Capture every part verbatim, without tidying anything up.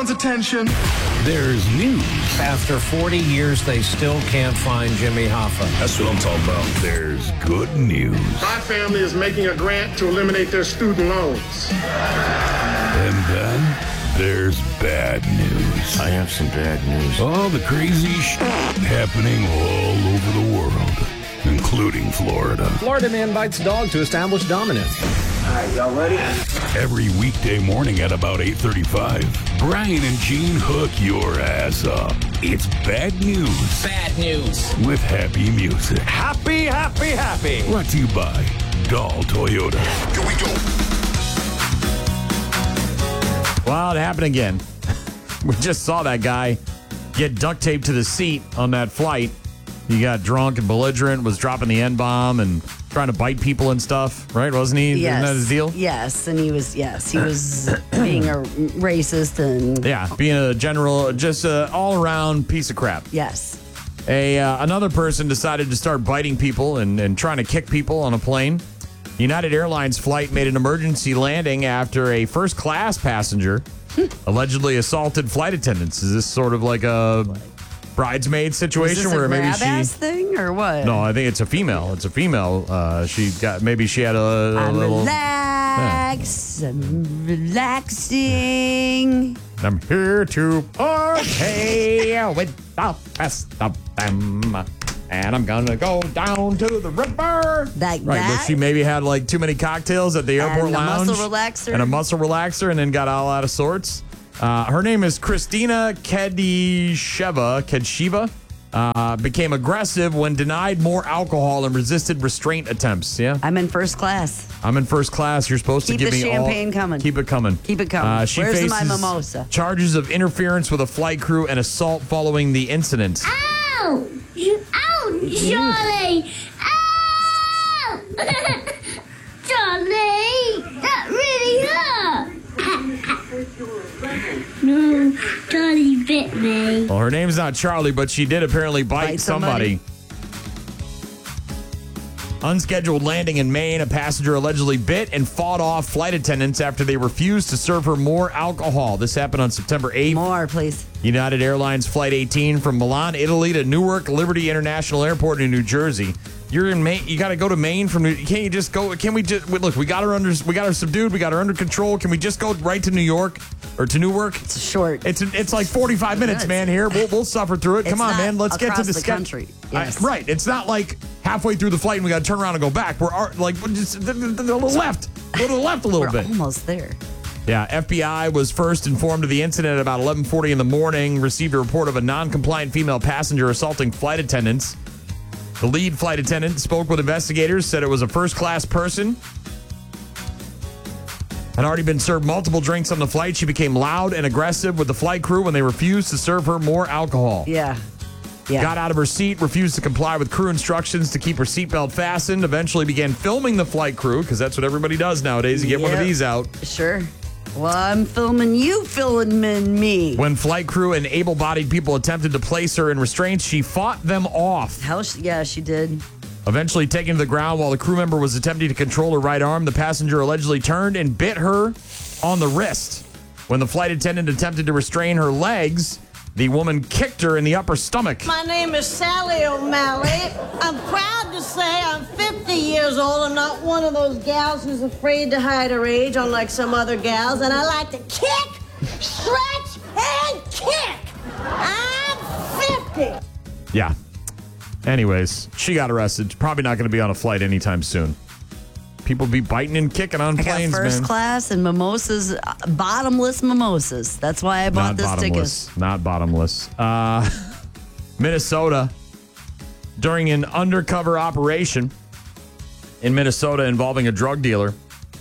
everyone's attention. There's news. After forty years, they still can't find Jimmy Hoffa. That's what I'm talking about. There's good news. My family is making a grant to eliminate their student loans. And then there's bad news. I have some bad news. All the crazy shit happening all over the world, including Florida. Florida man bites dog to establish dominance. All right, y'all ready? Every weekday morning at about eight thirty-five, Brian and Gene hook your ass up. It's bad news. Bad news. With happy music. Happy, happy, happy. Brought to you by Dahl Toyota. Here we go. Well, it happened again. We just saw that guy get duct taped to the seat on that flight. He got drunk and belligerent, was dropping the N-bomb and trying to bite people and stuff, right? Wasn't he? Yes. Isn't that his deal? Yes, and he was, yes, he was being a racist and... Yeah, being a general, just an all-around piece of crap. Yes. A uh, Another person decided to start biting people and, and trying to kick people on a plane. United Airlines flight made an emergency landing after a first-class passenger allegedly assaulted flight attendants. Is this sort of like a bridesmaid situation Is this where a maybe grab she... ass thing or what? No, I think it's a female. It's a female. Uh, she got maybe she had a, a I'm little. relax. I'm relaxing. I'm here to party with the best of them, and I'm gonna go down to the river. Like right, that? but she maybe had like too many cocktails at the airport And a lounge, muscle relaxer. and a muscle relaxer, and then got all out of sorts. Uh, her name is Christina Kedisheva. Kedshiva uh, became aggressive when denied more alcohol and resisted restraint attempts. Yeah, I'm in first class. I'm in first class. You're supposed Keep to give the me champagne all, coming. Keep it coming. Keep it coming. Uh, she Where's faces my mimosa? charges of interference with a flight crew and assault following the incident. Ow! Ow, Charlie! Ow! Charlie! That really hurt! No, Charlie bit me. Well, her name's not Charlie, but she did apparently bite, Bite somebody. somebody. Unscheduled landing in Maine, a passenger allegedly bit and fought off flight attendants after they refused to serve her more alcohol. This happened on September eighth. More, please. United Airlines Flight eighteen from Milan, Italy to Newark Liberty International Airport in New Jersey. You're in Maine. You got to go to Maine from. New, can't you just go? Can we just look? We got her under. We got her subdued. We got her under control. Can we just go right to New York or to Newark? It's short. It's it's like forty-five minutes, Yes. man. Here we'll we'll suffer through it. It's Come on, not man. Let's get to across the, the ske- country. Yes. I- right. It's not like halfway through the flight and we got to turn around and go back. We're ar- like we're just the, the, the, the left. Go to the left a little We're bit. almost there. Yeah, F B I was first informed of the incident at about eleven forty in the morning, received a report of a non-compliant female passenger assaulting flight attendants. The lead flight attendant spoke with investigators, said it was a first-class person. Had already been served multiple drinks on the flight. She became loud and aggressive with the flight crew when they refused to serve her more alcohol. Yeah. Yeah. Got out of her seat, refused to comply with crew instructions to keep her seatbelt fastened, eventually began filming the flight crew, because that's what everybody does nowadays. You get one of Yep. these out. Sure. Well, I'm filming you filming me. When flight crew and able-bodied people attempted to place her in restraints, she fought them off. How? She, yeah, she did. Eventually taken to the ground while the crew member was attempting to control her right arm, the passenger allegedly turned and bit her on the wrist. When the flight attendant attempted to restrain her legs, the woman kicked her in the upper stomach. My name is Sally O'Malley. I'm proud to say I'm fifty years old. I'm not one of those gals who's afraid to hide her age, unlike some other gals. And I like to kick, stretch, and kick. I'm fifty. Yeah. Anyways, she got arrested. Probably not going to be on a flight anytime soon. People be biting and kicking on I got planes, first man. class and mimosas, uh, bottomless mimosas. That's why I bought Not this bottomless. ticket. Not bottomless. Uh, Minnesota, during an undercover operation in Minnesota involving a drug dealer.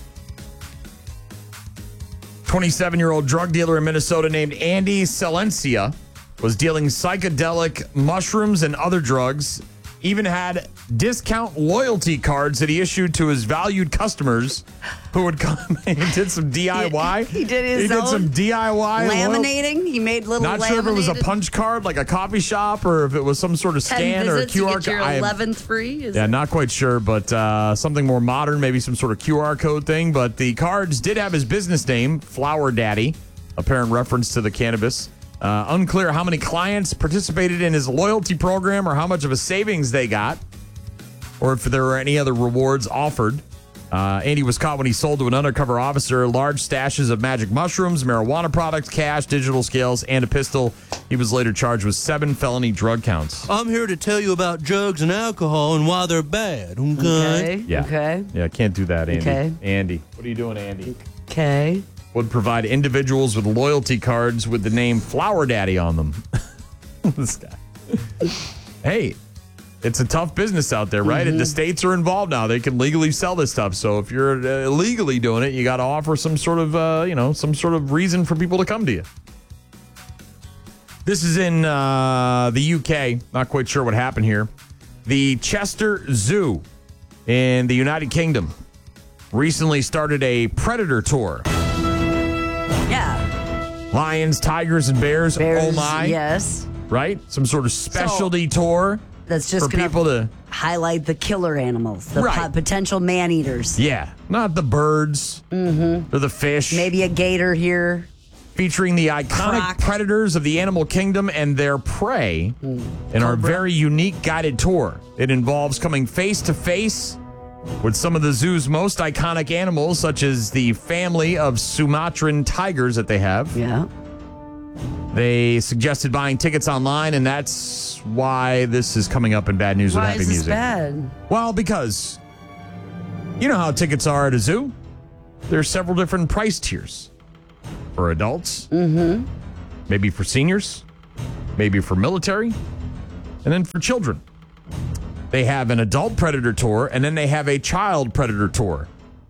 twenty-seven-year-old drug dealer in Minnesota named Andy Silencia was dealing psychedelic mushrooms and other drugs, even had discount loyalty cards that he issued to his valued customers who would come and did some D I Y. He, he did his He did own some D I Y. laminating. He made little Not sure if it was a laminated- punch card like a coffee shop or if it was some sort of ten scan or a visits, Q R you get your code. I am- eleventh free. Is yeah, it? not quite sure, but uh, something more modern, maybe some sort of Q R code thing. But the cards did have his business name, Flower Daddy, apparent reference to the cannabis. Uh, unclear how many clients participated in his loyalty program or how much of a savings they got, or if there were any other rewards offered. Uh, Andy was caught when he sold to an undercover officer large stashes of magic mushrooms, marijuana products, cash, digital scales, and a pistol. He was later charged with seven felony drug counts. I'm here to tell you about drugs and alcohol and why they're bad. Okay. Okay. Yeah. Okay. Yeah, can't do that, Andy. Okay. Andy, what are you doing, Andy? Okay. Would provide individuals with loyalty cards with the name Flower Daddy on them. This guy. Hey, it's a tough business out there, right? Mm-hmm. And the states are involved now. They can legally sell this stuff. So if you're uh, illegally doing it, you got to offer some sort of, uh, you know, some sort of reason for people to come to you. This is in uh, the U K. Not quite sure what happened here. The Chester Zoo in the United Kingdom recently started a predator tour. Yeah. Lions, tigers, and bears. Bears, oh my! yes. Right, some sort of specialty tour. That's just for gonna people to highlight the killer animals, the Right. po- potential man eaters. yeah, not the birds Mm-hmm. or the fish. Maybe a gator here. Featuring the iconic Croc. predators of the animal kingdom and their prey in our very unique guided tour. It involves coming face to face with some of the zoo's most iconic animals, such as the family of Sumatran tigers that they have. Yeah. They suggested buying tickets online, and that's why this is coming up in Bad News with Why Happy is this Music. bad? Well, because you know how tickets are at a zoo? There's several different price tiers. For adults, mm-hmm. maybe for seniors, maybe for military, and then for children. They have an adult predator tour, and then they have a child predator tour.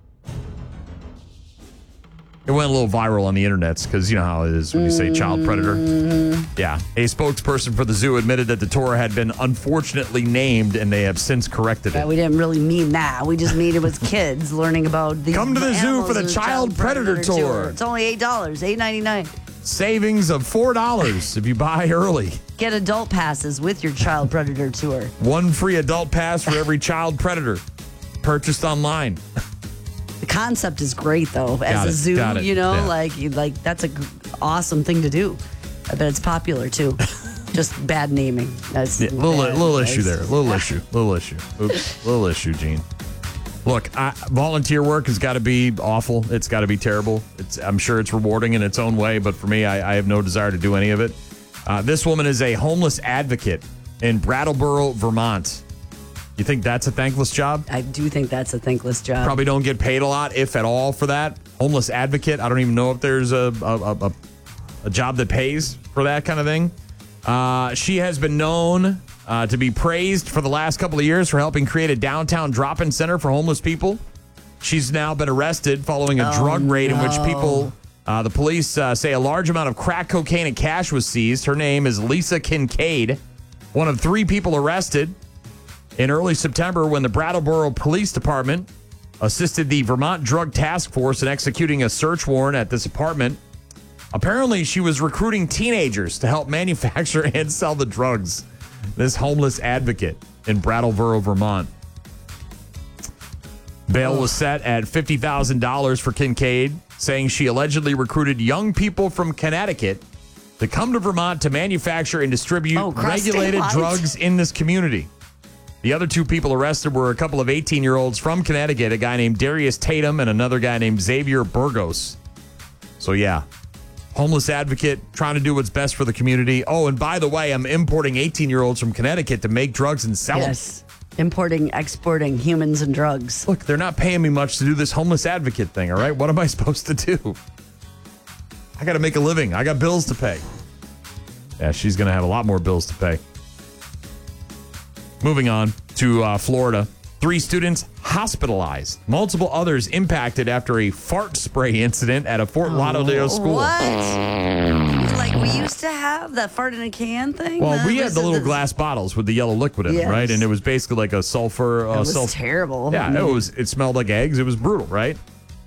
It went a little viral on the internets because you know how it is when you say child predator. Yeah. A spokesperson for the zoo admitted that the tour had been unfortunately named, and they have since corrected Yeah, it. we didn't really mean that. We just mean it was kids learning about the Come to the zoo animals for the in child predator tour. It's only eight dollars, eight ninety nine. Savings of four dollars if you buy early. Get adult passes with your child predator tour. One free adult pass for every child predator purchased online. The concept is great, though. As Got a it, zoo, got it, you know, yeah. like you- like that's a g- awesome thing to do. I bet it's popular too. Just bad naming. That's Yeah, little bad, little guys. issue there. Little issue. Little issue. Oops. Little issue, Gene. Look, I, volunteer work has got to be awful. It's got to be terrible. It's I'm sure it's rewarding in its own way, but for me, I, I have no desire to do any of it. Uh, this woman is a homeless advocate in Brattleboro, Vermont. You think that's a thankless job? I do think that's a thankless job. Probably don't get paid a lot, if at all, for that. Homeless advocate. I don't even know if there's a a, a, a job that pays for that kind of thing. Uh, she has been known uh, to be praised for the last couple of years for helping create a downtown drop-in center for homeless people. She's now been arrested following a Oh, drug raid in which no. people, uh, the police uh, say a large amount of crack cocaine and cash was seized. Her name is Lisa Kincaid, one of three people arrested in early September when the Brattleboro Police Department assisted the Vermont Drug Task Force in executing a search warrant at this apartment. Apparently, she was recruiting teenagers to help manufacture and sell the drugs. This homeless advocate in Brattleboro, Vermont. Bail was set at fifty thousand dollars for Kincaid, saying she allegedly recruited young people from Connecticut to come to Vermont to manufacture and distribute Oh, cross state regulated lines. drugs in this community. The other two people arrested were a couple of eighteen-year-olds from Connecticut, a guy named Darius Tatum and another guy named Xavier Burgos. So, yeah, homeless advocate trying to do what's best for the community. Oh, and by the way, I'm importing eighteen-year-olds from Connecticut to make drugs and sell Yes. Importing, exporting humans and drugs. them. Look, they're not paying me much to do this homeless advocate thing, all right? What am I supposed to do? I got to make a living. I got bills to pay. Yeah, she's going to have a lot more bills to pay. Moving on to uh, Florida. Three students hospitalized. Multiple others impacted after a fart spray incident at a Fort Lauderdale school. What? Like we used to have that fart in a can thing? Well, That we had was the little the- glass bottles with the yellow liquid in Yes. them, right? And it was basically like a sulfur. Uh, It was sulf- terrible. Yeah, it was. It smelled like eggs. It was brutal, right?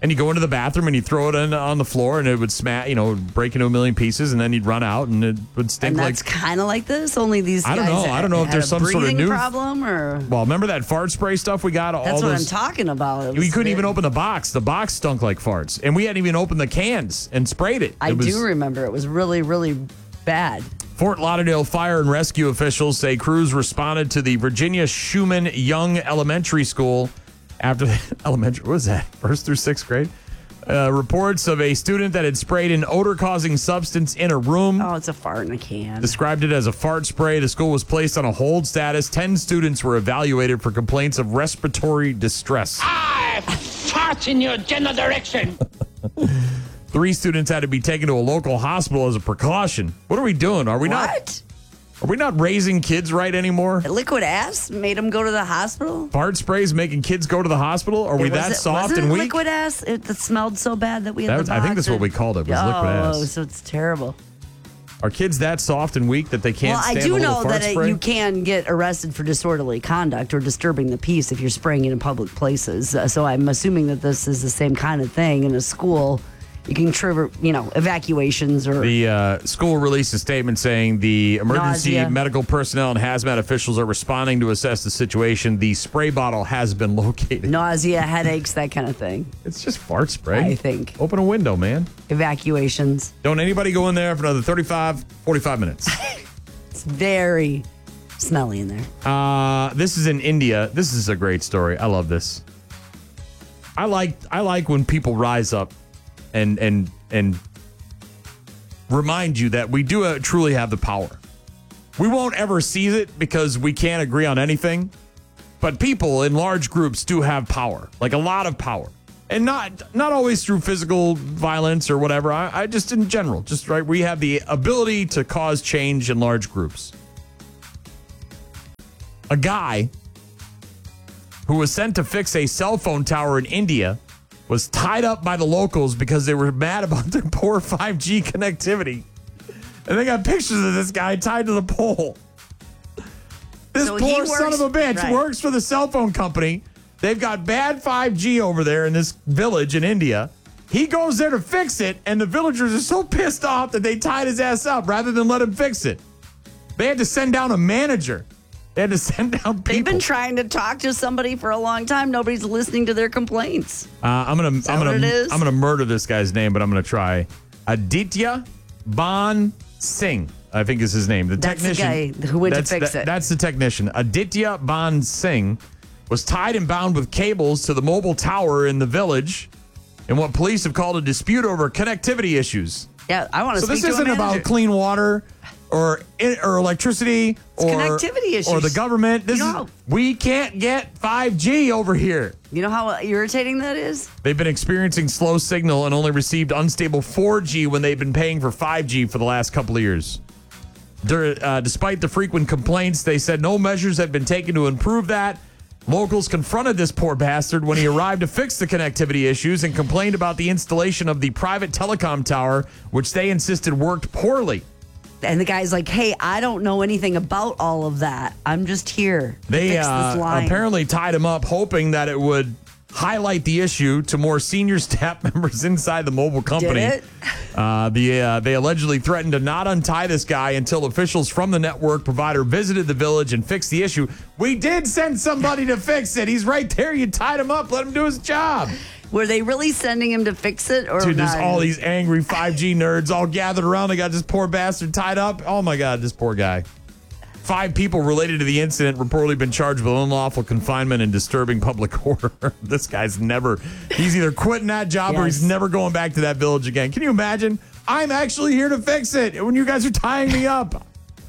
And you go into the bathroom and you throw it on, on the floor and it would smash, you know, break into a million pieces, and then you'd run out and it would stink And like. that's kind of like this. Only these. I don't guys know. I don't know if had there's a some sort of breathing new problem or. Well, remember that fart spray stuff we got? That's all what those, I'm talking about. It We was couldn't very- even open the box. The box stunk like farts, and we hadn't even opened the cans and sprayed it. I It was- do remember it was really, really bad. Fort Lauderdale Fire and Rescue officials say crews responded to the Virginia Schumann Young Elementary School after the elementary. What was that? First through sixth grade. Uh, reports of a student that had sprayed an odor-causing substance in a room. Oh, it's a fart in a can. Described it as a fart spray. The school was placed on a hold status. Ten students were evaluated for complaints of respiratory distress. I fart in your general direction. Three students had to be taken to a local hospital as a precaution. What are we doing? Are we not? What? Are we not raising kids right anymore? Liquid ass made them go to the hospital? Fart sprays making kids go to the hospital? Are we It- was that it- soft was it and weak? liquid ass? It that smelled so bad that we had That the was- I think box that's what and- we called it, was oh, liquid ass. so it's terrible. Are kids that soft and weak that they can't Well, I stand do a little know fart that it, spray? you can get arrested for disorderly conduct or disturbing the peace if you're spraying it in public places. Uh, so I'm assuming that this is the same kind of thing in a school. You can trigger, you know, evacuations or The uh, school released a statement saying the emergency Nausea. medical personnel and hazmat officials are responding to assess the situation. The spray bottle has been located. nausea, headaches, that kind of thing. It's just fart spray. I think. Open a window, man. Evacuations. Don't anybody go in there for another thirty-five, forty-five minutes. It's very smelly in there. Uh, this is in India. This is a great story. I love this. I like I like when people rise up and and and remind you that we do uh, truly have the power. We won't ever seize it because we can't agree on anything, but people in large groups do have power, like a lot of power, and not not always through physical violence or whatever. I, I just in general, just right. We have the ability to cause change in large groups. A guy who was sent to fix a cell phone tower in India was tied up by the locals because they were mad about their poor five G connectivity. And they got pictures of this guy tied to the pole. This So he poor son works- of a bitch right. works for the cell phone company. They've got bad five G over there in this village in India. He goes there to fix it, and the villagers are so pissed off that they tied his ass up rather than let him fix it. They had to send down a manager. They had to send down people. They've been trying to talk to somebody for a long time. Nobody's listening to their complaints. Uh, I'm gonna, that I'm what gonna, it is? I'm gonna murder this guy's name, but I'm gonna try. Aditya Ban Singh, I think is his name. The That's the technician guy who went to that's, fix that- it. That's the technician. Aditya Ban Singh was tied and bound with cables to the mobile tower in the village, in what police have called a dispute over connectivity issues. Yeah, I want to So speak this to a isn't about manager. clean water or or electricity or connectivity issues. or the government. This You is know- we can't get five G over here. You know how irritating that is? They've been experiencing slow signal and only received unstable four G when they've been paying for five G for the last couple of years. Dur- uh, despite the frequent complaints, they said no measures had been taken to improve that. Locals confronted this poor bastard when he arrived to fix the connectivity issues and complained about the installation of the private telecom tower, which they insisted worked poorly. And the guy's like, hey, I don't know anything about all of that. I'm just here to They fix uh, this line. apparently tied him up, hoping that it would highlight the issue to more senior staff members inside the mobile company. Did it? Uh, the uh, they allegedly threatened to not untie this guy until officials from the network provider visited the village and fixed the issue. We did send somebody to fix it. He's right there. You tied him up. Let him do his job. Were they really sending him to fix it? Or Dude, there's not? all these angry five G nerds all gathered around. They got this poor bastard tied up. Oh my God, this poor guy. Five people related to the incident reportedly been charged with unlawful confinement and disturbing public order. This guy's never, he's either quitting that job or he's Yes. never going back to that village again. Can you imagine? I'm actually here to fix it when you guys are tying me up.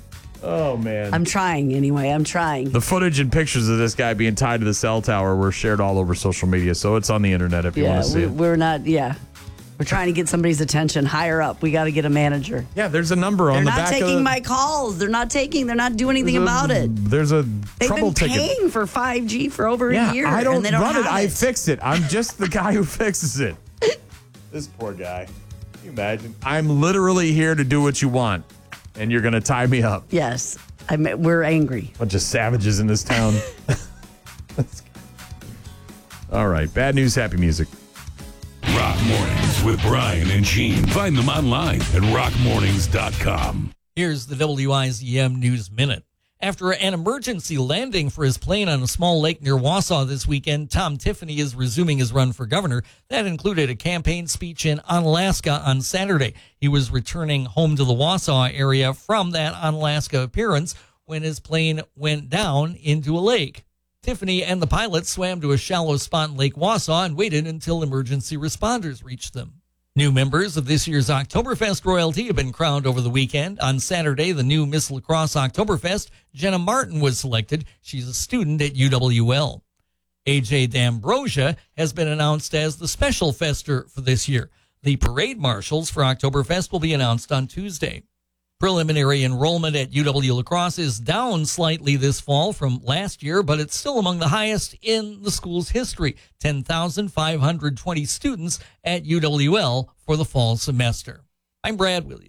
Oh, man. I'm trying anyway. I'm trying. The footage and pictures of this guy being tied to the cell tower were shared all over social media, so it's on the internet if you yeah, want to see we, it. we're not, yeah. We're trying to get somebody's attention higher up. We got to get a manager. Yeah, there's a number on They're the not back of taking the, my calls. They're not taking, they're not doing anything there's a- about it. There's a They've trouble been ticket. paying for five G for over Yeah, a year. I don't, and they don't run it. have I it. fix it. I'm just the guy who fixes it. This poor guy. Can you imagine? I'm literally here to do what you want, and you're going to tie me up. Yes. I mean, we're angry. Bunch of savages in this town. All right. Bad news, happy music. Rock Mornings with Brian and Gene. Find them online at rock mornings dot com. Here's the W I Z M News Minute. After an emergency landing for his plane on a small lake near Wausau this weekend, Tom Tiffany is resuming his run for governor. That included a campaign speech in Onalaska on Saturday. He was returning home to the Wausau area from that Onalaska appearance when his plane went down into a lake. Tiffany and the pilot swam to a shallow spot in Lake Wausau and waited until emergency responders reached them. New members of this year's Oktoberfest royalty have been crowned over the weekend. On Saturday, the new Miss Lacrosse Oktoberfest, Jenna Martin, was selected. She's a student at U W L. A J D'Ambrosia has been announced as the special fester for this year. The parade marshals for Oktoberfest will be announced on Tuesday. Preliminary enrollment at U W La Crosse is down slightly this fall from last year, but it's still among the highest in the school's history. ten thousand five hundred twenty students at U W L for the fall semester. I'm Brad Williams.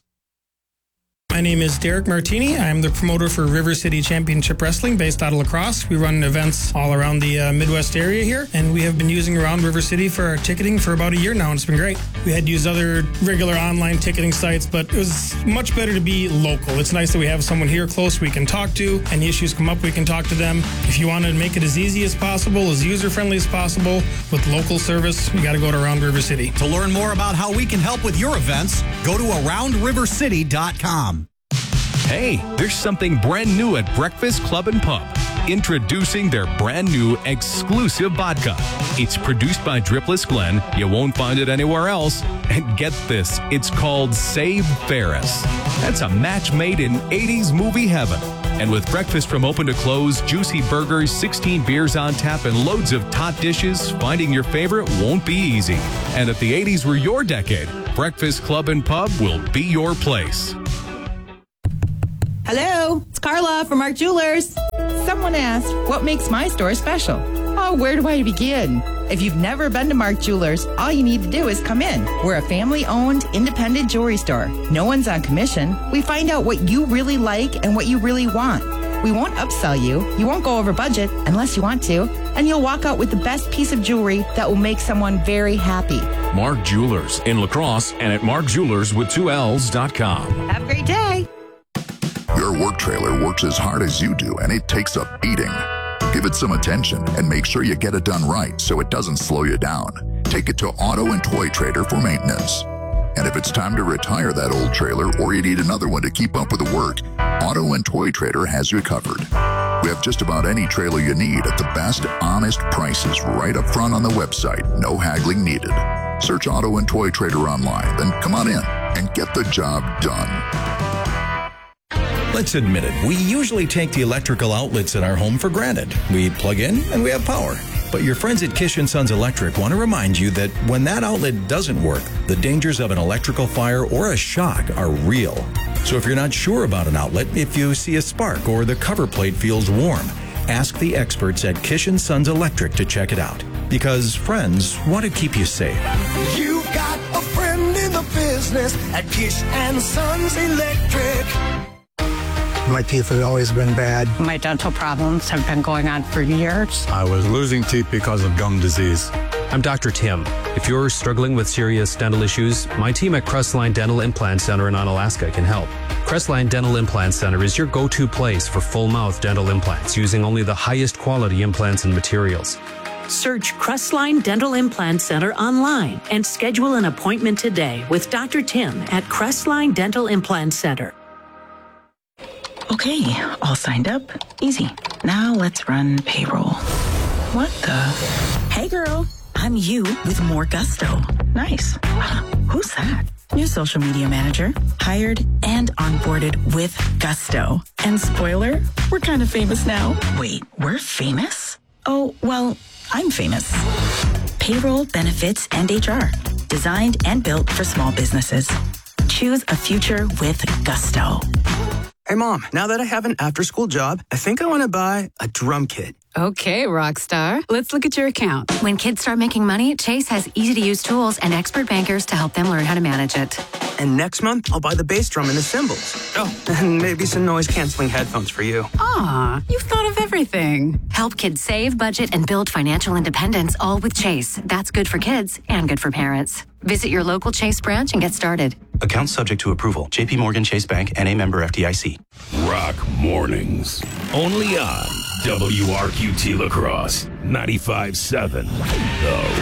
My name is Derek Martini. I'm the promoter for River City Championship Wrestling based out of La Crosse. We run events all around the uh, Midwest area here, and we have been using Around River City for our ticketing for about a year now, and it's been great. We had to use other regular online ticketing sites, but it was much better to be local. It's nice that we have someone here close we can talk to. Any issues come up, we can talk to them. If you want to make it as easy as possible, as user-friendly as possible, with local service, you got to go to Around River City. To learn more about how we can help with your events, go to around river city dot com. Hey, there's something brand new at Breakfast Club and Pub. Introducing their brand new exclusive vodka. It's produced by Dripless Glen. You won't find it anywhere else. And get this, it's called Save Ferris. That's a match made in eighties movie heaven. And with breakfast from open to close, juicy burgers, sixteen beers on tap, and loads of tot dishes, finding your favorite won't be easy. And if the eighties were your decade, Breakfast Club and Pub will be your place. Hello, it's Carla from Mark Jewelers. Someone asked, what makes my store special? Oh, where do I begin? If you've never been to Mark Jewelers, all you need to do is come in. We're a family-owned, independent jewelry store. No one's on commission. We find out what you really like and what you really want. We won't upsell you. You won't go over budget unless you want to. And you'll walk out with the best piece of jewelry that will make someone very happy. Mark Jewelers in La Crosse and at mark jewelers with two L's dot com. Have a great day. Your work trailer works as hard as you do, and it takes a beating. Give it some attention and make sure you get it done right so it doesn't slow you down. Take it to Auto and Toy Trader for maintenance. And if it's time to retire that old trailer or you need another one to keep up with the work, Auto and Toy Trader has you covered. We have just about any trailer you need at the best, honest prices right up front on the website. No haggling needed. Search Auto and Toy Trader online, then come on in and get the job done. Let's admit it, we usually take the electrical outlets in our home for granted. We plug in and we have power. But your friends at Kish and Sons Electric want to remind you that when that outlet doesn't work, the dangers of an electrical fire or a shock are real. So if you're not sure about an outlet, if you see a spark or the cover plate feels warm, ask the experts at Kish and Sons Electric to check it out. Because friends want to keep you safe. You got a friend in the business at Kish and Sons Electric. My teeth have always been bad. My dental problems have been going on for years. I was losing teeth because of gum disease. I'm Doctor Tim. If you're struggling with serious dental issues, my team at Crestline Dental Implant Center in Onalaska can help. Crestline Dental Implant Center is your go-to place for full-mouth dental implants using only the highest quality implants and materials. Search Crestline Dental Implant Center online and schedule an appointment today with Doctor Tim at Crestline Dental Implant Center. Okay, all signed up. Easy. Now let's run payroll. What the? Hey girl, I'm you with more gusto. Nice. Who's that? New social media manager. Hired and onboarded with gusto. And spoiler, we're kind of famous now. Wait, we're famous? Oh, well, I'm famous. Payroll, benefits, and H R. Designed and built for small businesses. Choose a future with gusto. Hey, Mom, now that I have an after-school job, I think I want to buy a drum kit. Okay, Rockstar. Let's look at your account. When kids start making money, Chase has easy-to-use tools and expert bankers to help them learn how to manage it. And next month, I'll buy the bass drum and the cymbals. Oh, and maybe some noise-canceling headphones for you. Aw, you've thought of everything. Help kids save, budget, and build financial independence, all with Chase. That's good for kids and good for parents. Visit your local Chase branch and get started. Account subject to approval. J P Morgan Chase Bank, N A member F D I C. Rock Mornings. Only on W R Q T La Crosse, ninety-five point seven. The